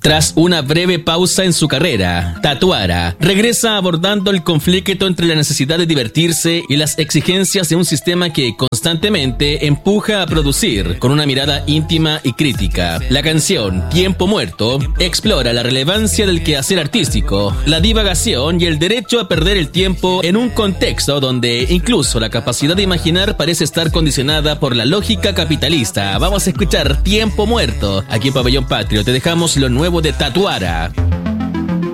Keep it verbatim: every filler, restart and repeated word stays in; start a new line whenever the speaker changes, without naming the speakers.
Tras una breve pausa en su carrera, Tatuara regresa abordando el conflicto entre la necesidad de divertirse y las exigencias de un sistema que constantemente empuja a producir, con una mirada íntima y crítica. La canción Tiempo Muerto explora la relevancia del quehacer artístico, la divagación y el derecho a perder el tiempo en un contexto donde incluso la capacidad de imaginar parece estar condicionada por la lógica capitalista. Vamos a escuchar Tiempo Muerto aquí en Pabellón Patrio. Te dejamos lo nuevo de Tatuara.